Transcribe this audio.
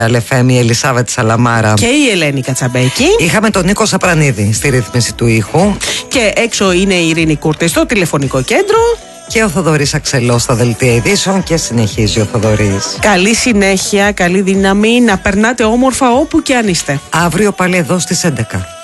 LFM, η Ελισάβετ Σαλαμάρα και η Ελένη Κατσαμπέκη. Είχαμε τον Νίκο Σαπρανίδη στη ρύθμιση του ήχου. Και έξω είναι η Ειρήνη Κούρτη στο τηλεφωνικό κέντρο. Και ο Θοδωρής Αξελός στα δελτία ειδήσεων και συνεχίζει ο Θοδωρής. Καλή συνέχεια, καλή δύναμη, να περνάτε όμορφα όπου και αν είστε. Αύριο πάλι εδώ στις 11.